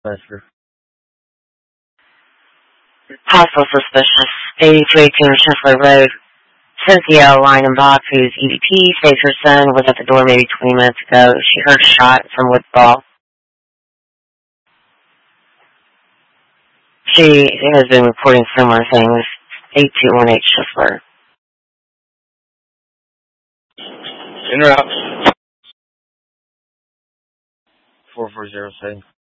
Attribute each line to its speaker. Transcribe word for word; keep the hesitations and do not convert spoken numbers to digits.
Speaker 1: Lester.
Speaker 2: Possible suspicious. eighty-three eighteen Scheffler Road. Cynthia Leinenbach, who's E D P, says her son was at the door maybe twenty minutes ago. She heard a shot from Woodball. She has been reporting similar things. eight two one eight Scheffler.
Speaker 1: In or out? four four zero seven.